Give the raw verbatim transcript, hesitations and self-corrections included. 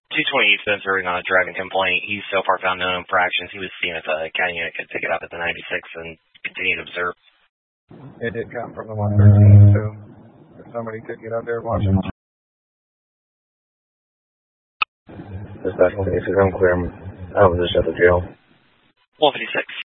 two twenty East Spencer on a driving complaint. He's so far found no infractions. He was seeing if a county unit could pick it up at the ninety-six and continue to observe. It did come from the one thirteen, so if somebody could get out there watching. Dispatch one fifty-six, I'm clear. I was just at the jail. one fifty-six.